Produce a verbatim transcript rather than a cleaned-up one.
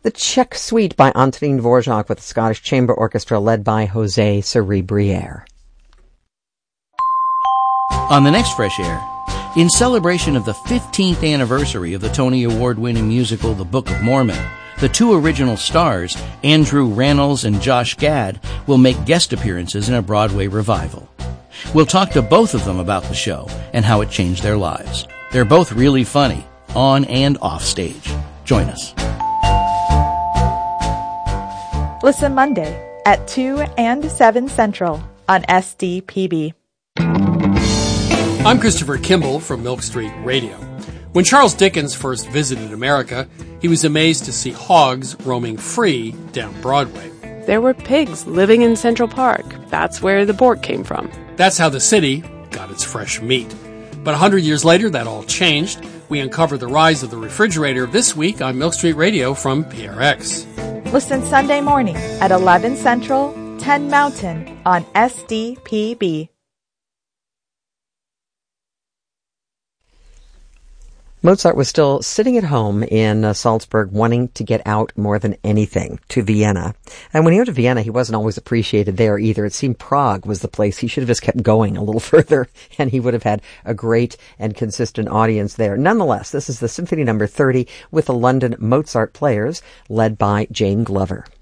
The Czech Suite by Antonín Dvořák with the Scottish Chamber Orchestra led by José Cerebriere. On the next Fresh Air, in celebration of the fifteenth anniversary of the Tony Award-winning musical The Book of Mormon, the two original stars, Andrew Rannells and Josh Gad, will make guest appearances in a Broadway revival. We'll talk to both of them about the show and how it changed their lives. They're both really funny, on and off stage. Join us. Listen Monday at two and seven Central on S D P B. I'm Christopher Kimball from Milk Street Radio. When Charles Dickens first visited America, he was amazed to see hogs roaming free down Broadway. There were pigs living in Central Park. That's where the pork came from. That's how the city got its fresh meat. But a hundred years later, that all changed. We uncover the rise of the refrigerator this week on Milk Street Radio from P R X. Listen Sunday morning at eleven Central, ten Mountain on S D P B. Mozart was still sitting at home in uh, Salzburg wanting to get out more than anything to Vienna. And when he went to Vienna, he wasn't always appreciated there either. It seemed Prague was the place. He should have just kept going a little further, and he would have had a great and consistent audience there. Nonetheless, this is the Symphony Number thirty with the London Mozart Players, led by Jane Glover.